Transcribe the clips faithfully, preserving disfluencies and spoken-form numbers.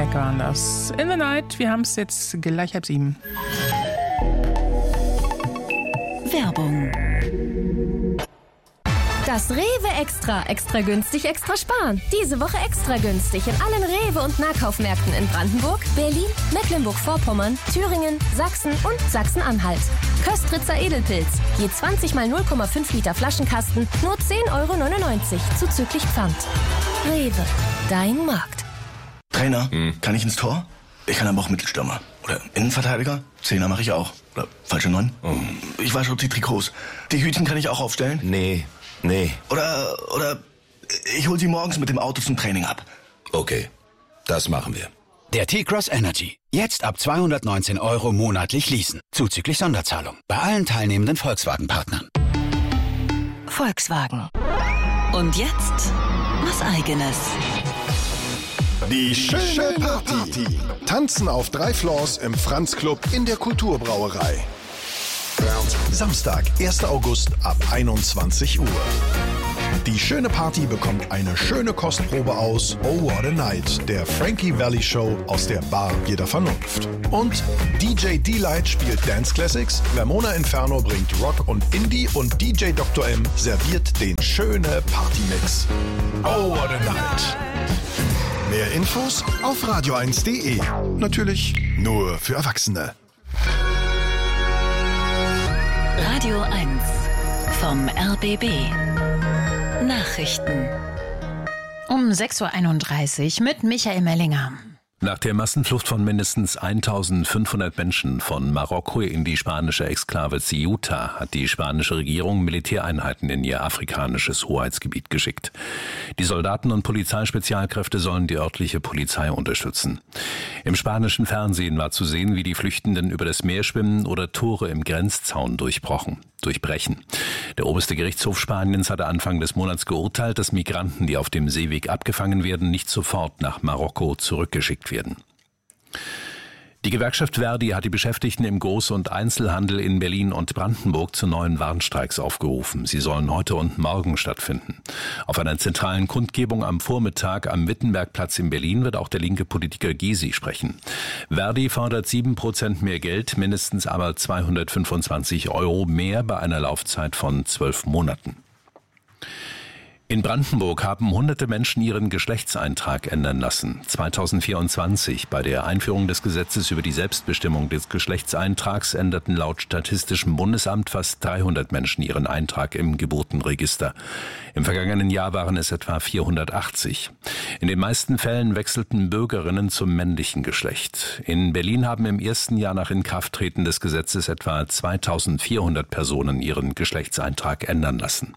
Back waren das. In the Night, wir haben es jetzt gleich halb sieben. Werbung. Das Rewe Extra. Extra günstig, extra sparen. Diese Woche extra günstig in allen Rewe- und Nahkaufmärkten in Brandenburg, Berlin, Mecklenburg-Vorpommern, Thüringen, Sachsen und Sachsen-Anhalt. Köstritzer Edelpilz. Je zwanzig mal null Komma fünf Liter Flaschenkasten, nur zehn Euro neunundneunzig zuzüglich Pfand. Rewe. Dein Markt. Trainer, hm. kann ich ins Tor? Ich kann aber auch Mittelstürmer. Oder Innenverteidiger? Zehner mache ich auch. Oder falsche Neun? Oh. Ich wasche die Trikots. Die Hütchen kann ich auch aufstellen? Nee. Nee. Oder, oder ich hol sie morgens mit dem Auto zum Training ab. Okay, das machen wir. Der T-Cross Energy. Jetzt ab zweihundertneunzehn Euro monatlich leasen. Zuzüglich Sonderzahlung. Bei allen teilnehmenden Volkswagen-Partnern. Volkswagen. Und jetzt was Eigenes. Die schöne Party. Tanzen auf drei Floors im Franz Club in der Kulturbrauerei. Samstag, erster August ab einundzwanzig Uhr. Die schöne Party bekommt eine schöne Kostprobe aus Oh What a Night, der Frankie Valli Show aus der Bar jeder Vernunft. Und D J D-Light spielt Dance Classics, Vermona Inferno bringt Rock und Indie und D J Doktor M serviert den schöne Partymix. Oh What a Night. Mehr Infos auf radio eins punkt de. Natürlich nur für Erwachsene. Radio eins vom R B B. Nachrichten. Um sechs Uhr einunddreißig mit Michael Mellinger. Nach der Massenflucht von mindestens eintausendfünfhundert Menschen von Marokko in die spanische Exklave Ceuta hat die spanische Regierung Militäreinheiten in ihr afrikanisches Hoheitsgebiet geschickt. Die Soldaten und Polizeispezialkräfte sollen die örtliche Polizei unterstützen. Im spanischen Fernsehen war zu sehen, wie die Flüchtenden über das Meer schwimmen oder Tore im Grenzzaun durchbrochen. durchbrechen. Der oberste Gerichtshof Spaniens hatte Anfang des Monats geurteilt, dass Migranten, die auf dem Seeweg abgefangen werden, nicht sofort nach Marokko zurückgeschickt werden. Die Gewerkschaft Verdi hat die Beschäftigten im Groß- und Einzelhandel in Berlin und Brandenburg zu neuen Warnstreiks aufgerufen. Sie sollen heute und morgen stattfinden. Auf einer zentralen Kundgebung am Vormittag am Wittenbergplatz in Berlin wird auch der linke Politiker Gysi sprechen. Verdi fordert sieben Prozent mehr Geld, mindestens aber zweihundertfünfundzwanzig Euro mehr bei einer Laufzeit von zwölf Monaten. In Brandenburg haben hunderte Menschen ihren Geschlechtseintrag ändern lassen. zweitausendvierundzwanzig, bei der Einführung des Gesetzes über die Selbstbestimmung des Geschlechtseintrags, änderten laut Statistischem Bundesamt fast dreihundert Menschen ihren Eintrag im Geburtenregister. Im vergangenen Jahr waren es etwa vierhundertachtzig. In den meisten Fällen wechselten Bürgerinnen zum männlichen Geschlecht. In Berlin haben im ersten Jahr nach Inkrafttreten des Gesetzes etwa zweitausendvierhundert Personen ihren Geschlechtseintrag ändern lassen.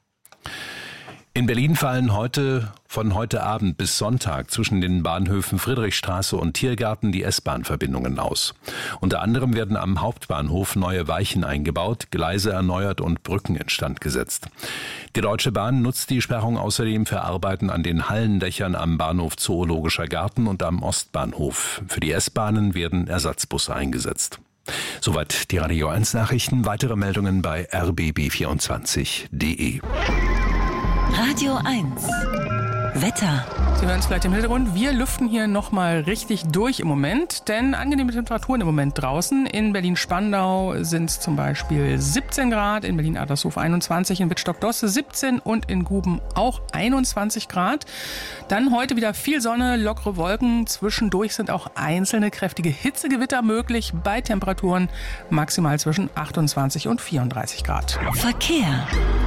In Berlin fallen heute, von heute Abend bis Sonntag zwischen den Bahnhöfen Friedrichstraße und Tiergarten die S-Bahn-Verbindungen aus. Unter anderem werden am Hauptbahnhof neue Weichen eingebaut, Gleise erneuert und Brücken instand gesetzt. Die Deutsche Bahn nutzt die Sperrung außerdem für Arbeiten an den Hallendächern am Bahnhof Zoologischer Garten und am Ostbahnhof. Für die S-Bahnen werden Ersatzbusse eingesetzt. Soweit die Radio eins Nachrichten. Weitere Meldungen bei r b b vierundzwanzig punkt de. Radio eins. Wetter. Sie hören es vielleicht im Hintergrund. Wir lüften hier nochmal richtig durch im Moment, denn angenehme Temperaturen im Moment draußen. In Berlin-Spandau sind es zum Beispiel siebzehn Grad, in Berlin-Adlershof einundzwanzig, in Wittstock-Dosse siebzehn und in Guben auch einundzwanzig Grad. Dann heute wieder viel Sonne, lockere Wolken. Zwischendurch sind auch einzelne kräftige Hitzegewitter möglich bei Temperaturen maximal zwischen achtundzwanzig und vierunddreißig Grad. Verkehr.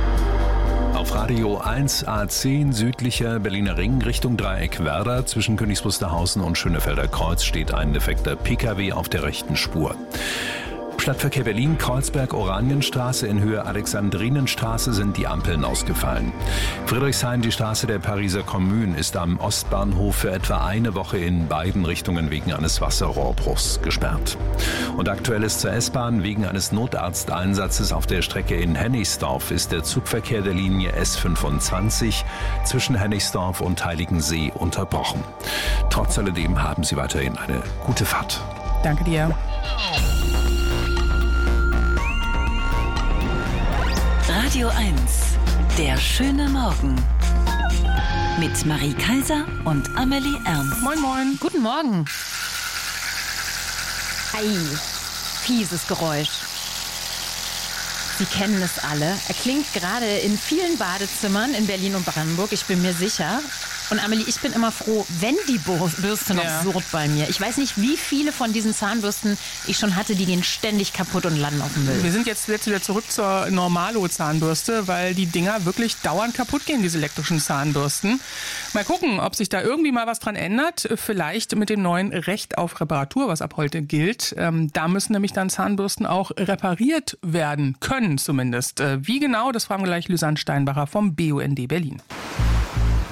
Auf Radio eins A zehn südlicher Berliner Ring Richtung Dreieck Werder zwischen Königs Wusterhausen und Schönefelder Kreuz steht ein defekter Pkw auf der rechten Spur. Stadtverkehr Berlin, Kreuzberg, Oranienstraße in Höhe Alexandrinenstraße sind die Ampeln ausgefallen. Friedrichshain, die Straße der Pariser Kommune, ist am Ostbahnhof für etwa eine Woche in beiden Richtungen wegen eines Wasserrohrbruchs gesperrt. Und aktuell ist zur S-Bahn wegen eines Notarzteinsatzes auf der Strecke in Hennigsdorf ist der Zugverkehr der Linie S fünfundzwanzig zwischen Hennigsdorf und Heiligensee unterbrochen. Trotz alledem haben Sie weiterhin eine gute Fahrt. Danke dir. Radio eins. Der schöne Morgen. mit Marie Kaiser und Amelie Ernst. Moin, moin. Guten Morgen. Ei, fieses Geräusch. Sie kennen es alle. Er klingt gerade in vielen Badezimmern in Berlin und Brandenburg, ich bin mir sicher. Und Amelie, ich bin immer froh, wenn die Bürste noch Ja. surrt bei mir. Ich weiß nicht, wie viele von diesen Zahnbürsten ich schon hatte, die gehen ständig kaputt und landen auf dem Müll. Wir sind jetzt, jetzt wieder zurück zur Normalo-Zahnbürste, weil die Dinger wirklich dauernd kaputt gehen, diese elektrischen Zahnbürsten. Mal gucken, ob sich da irgendwie mal was dran ändert. Vielleicht mit dem neuen Recht auf Reparatur, was ab heute gilt. Ähm, da müssen nämlich dann Zahnbürsten auch repariert werden können zumindest. Äh, wie genau, das fragen wir gleich Lysanne Steinbacher vom B U N D Berlin.